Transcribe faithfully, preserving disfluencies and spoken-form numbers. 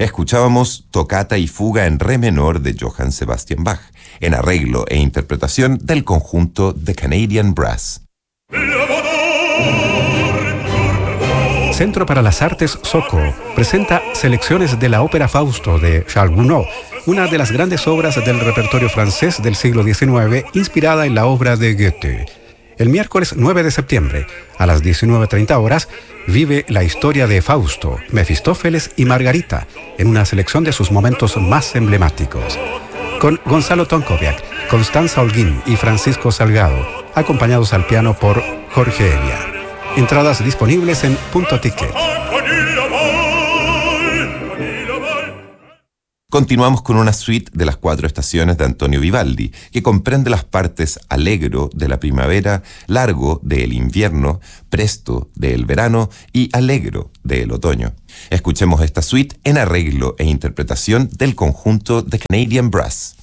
Escuchábamos Tocata y Fuga en Re menor de Johann Sebastian Bach, en arreglo e interpretación del conjunto The Canadian Brass. Centro para las Artes Soco presenta selecciones de la ópera Fausto de Charles Gounod, una de las grandes obras del repertorio francés del siglo diecinueve, inspirada en la obra de Goethe. El miércoles nueve de septiembre, a las diecinueve treinta horas, vive la historia de Fausto, Mefistófeles y Margarita, en una selección de sus momentos más emblemáticos. Con Gonzalo Tonkoviak, Constanza Holguín y Francisco Salgado, acompañados al piano por Jorge Elia. Entradas disponibles en Punto Ticket. Continuamos con una suite de las cuatro estaciones de Antonio Vivaldi, que comprende las partes Allegro de la primavera, Largo del invierno, Presto del verano y Allegro del otoño. Escuchemos esta suite en arreglo e interpretación del conjunto The Canadian Brass.